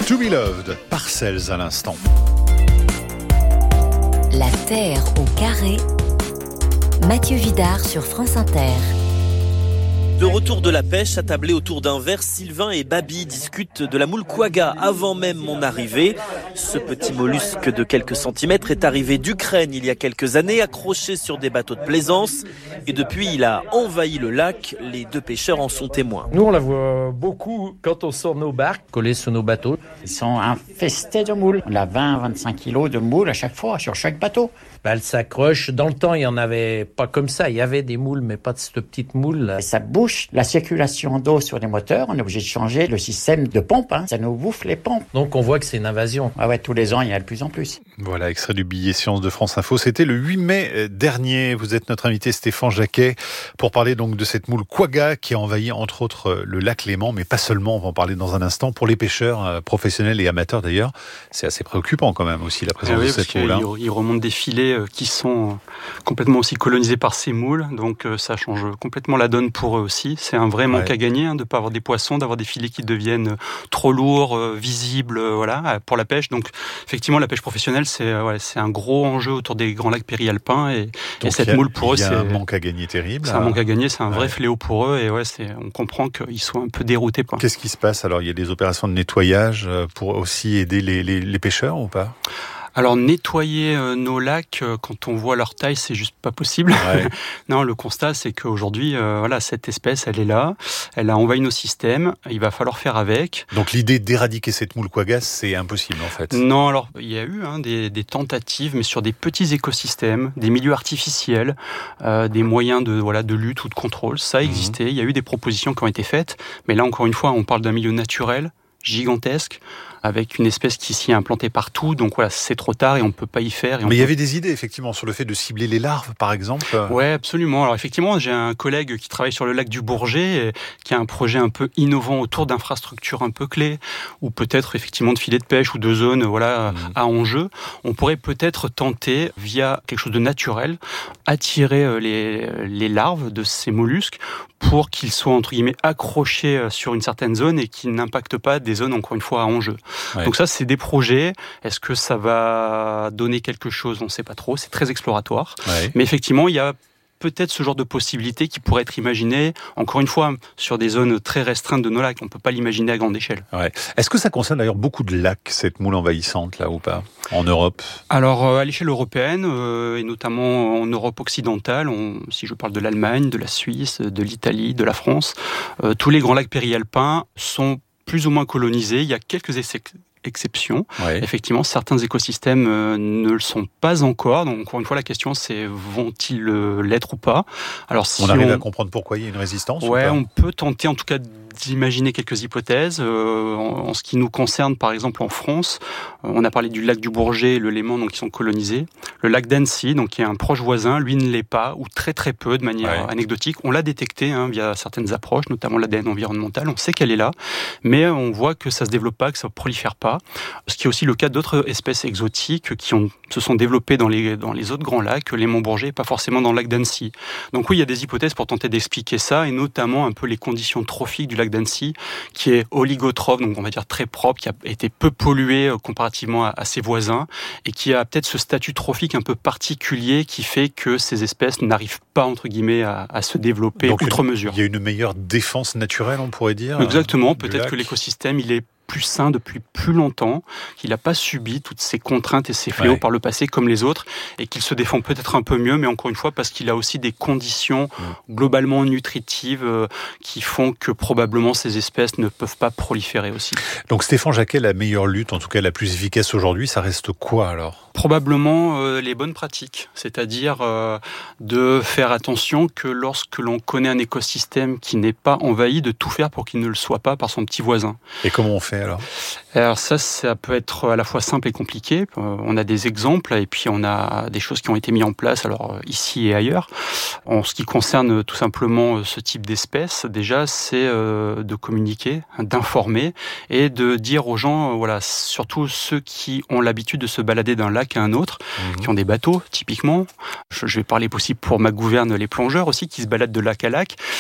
To Be Loved, Parcells à l'instant. La Terre au carré, Mathieu Vidard sur France Inter. De retour de la pêche, attablés autour d'un verre, Sylvain et Babi discutent de la moule quagga avant même mon arrivée. Ce petit mollusque de quelques centimètres est arrivé d'Ukraine il y a quelques années, accroché sur des bateaux de plaisance. Et depuis, il a envahi le lac. Les deux pêcheurs en sont témoins. Nous, on la voit beaucoup quand on sort nos barques, collées sur nos bateaux. Ils sont infestés de moules. On a 20-25 kilos de moules à chaque fois, sur chaque bateau. Elle s'accroche. Dans le temps, il n'y en avait pas comme ça. Il y avait des moules, mais pas de cette petite moule. Et ça bouche la circulation d'eau sur les moteurs. On est obligé de changer le système de pompe. Ça nous bouffe les pompes. Donc on voit que c'est une invasion. Ah ouais, tous les ans, il y a de plus en plus. Voilà, extrait du billet Science de France Info. C'était le 8 mai dernier. Vous êtes notre invité Stéphane Jacquet pour parler donc de cette moule quagga qui a envahi entre autres le lac Léman, mais pas seulement. On va en parler dans un instant. Pour les pêcheurs professionnels et amateurs d'ailleurs, c'est assez préoccupant quand même aussi la présence de cette moule. Il remonte des filets qui sont complètement aussi colonisés par ces moules, donc ça change complètement la donne pour eux aussi. C'est un vrai manque à gagner de ne pas avoir des poissons, d'avoir des filets qui deviennent trop lourds, visibles, pour la pêche. Donc effectivement, la pêche professionnelle, c'est un gros enjeu autour des grands lacs péri-alpins et cette moule pour eux, c'est un manque à gagner terrible. C'est un manque à gagner, c'est un vrai fléau pour eux et on comprend qu'ils soient un peu déroutés. Qu'est-ce qui se passe alors ? Il y a des opérations de nettoyage pour aussi aider les pêcheurs ou pas ? Alors nettoyer nos lacs quand on voit leur taille, c'est juste pas possible. Ouais. Non, le constat c'est qu'aujourd'hui, cette espèce, elle est là, elle a envahi nos systèmes. Il va falloir faire avec. Donc l'idée d'éradiquer cette moule quagga, c'est impossible en fait. Non, alors il y a eu des tentatives, mais sur des petits écosystèmes, des milieux artificiels, des moyens de lutte ou de contrôle. Ça existait. Il y a eu des propositions qui ont été faites, mais là encore une fois, on parle d'un milieu naturel, gigantesque, avec une espèce qui s'y est implantée partout, donc c'est trop tard et on ne peut pas y faire. Mais il y avait des idées effectivement sur le fait de cibler les larves, par exemple. Oui, absolument. Alors effectivement, j'ai un collègue qui travaille sur le lac du Bourget, qui a un projet un peu innovant autour d'infrastructures un peu clés, ou peut-être effectivement de filets de pêche ou de zones à enjeu. On pourrait peut-être tenter, via quelque chose de naturel, attirer les larves de ces mollusques pour qu'ils soient entre guillemets accrochés sur une certaine zone et qu'ils n'impactent pas des zones encore une fois à enjeu. Ouais. Donc ça, c'est des projets. Est-ce que ça va donner quelque chose ? On ne sait pas trop. C'est très exploratoire. Ouais. Mais effectivement, il y a peut-être ce genre de possibilités qui pourraient être imaginées, encore une fois, sur des zones très restreintes de nos lacs. On ne peut pas l'imaginer à grande échelle. Ouais. Est-ce que ça concerne d'ailleurs beaucoup de lacs, cette moule envahissante, là, ou pas, en Europe ? Alors, à l'échelle européenne, et notamment en Europe occidentale, si je parle de l'Allemagne, de la Suisse, de l'Italie, de la France, tous les grands lacs péri-alpins sont plus ou moins colonisés. Il y a quelques exceptions. Ouais. Effectivement, certains écosystèmes ne le sont pas encore. Donc, encore une fois, la question, c'est vont-ils l'être ou pas ? Alors, si on arrive à comprendre pourquoi il y a une résistance ? Ouais, on peut tenter en tout cas d'imaginer quelques hypothèses. En ce qui nous concerne, par exemple, en France, on a parlé du lac du Bourget et le Léman, donc qui sont colonisés. Le lac d'Annecy, donc qui est un proche voisin, lui ne l'est pas, ou très très peu, de manière anecdotique. On l'a détecté via certaines approches, notamment l'ADN environnemental. On sait qu'elle est là, mais on voit que ça se développe pas, que ça prolifère pas. Ce qui est aussi le cas d'autres espèces exotiques qui se sont développées dans les autres grands lacs, les Monts-Bourget, pas forcément dans le lac d'Annecy. Donc oui, il y a des hypothèses pour tenter d'expliquer ça, et notamment un peu les conditions trophiques du lac d'Annecy, qui est oligotrophe, donc on va dire très propre, qui a été peu pollué comparativement à ses voisins, et qui a peut-être ce statut trophique un peu particulier qui fait que ces espèces n'arrivent pas, entre guillemets, à se développer outre mesure. Il y a une meilleure défense naturelle, on pourrait dire. Exactement, peut-être que l'écosystème, il est plus sain depuis plus longtemps, qu'il n'a pas subi toutes ces contraintes et ces fléaux par le passé comme les autres, et qu'il se défend peut-être un peu mieux, mais encore une fois parce qu'il a aussi des conditions globalement nutritives qui font que probablement ces espèces ne peuvent pas proliférer aussi. Donc Stéphane Jacquet, la meilleure lutte, en tout cas la plus efficace aujourd'hui, ça reste quoi alors ? Probablement les bonnes pratiques, c'est-à-dire de faire attention que lorsque l'on connaît un écosystème qui n'est pas envahi, de tout faire pour qu'il ne le soit pas par son petit voisin. Et comment on fait alors ça peut être à la fois simple et compliqué. On a des exemples et puis on a des choses qui ont été mises en place ici et ailleurs. En ce qui concerne tout simplement ce type d'espèce, déjà c'est de communiquer, d'informer et de dire aux gens, surtout ceux qui ont l'habitude de se balader d'un lac à un autre, qui ont des bateaux typiquement. Je vais parler aussi pour ma gouverne les plongeurs aussi qui se baladent de lac à lac.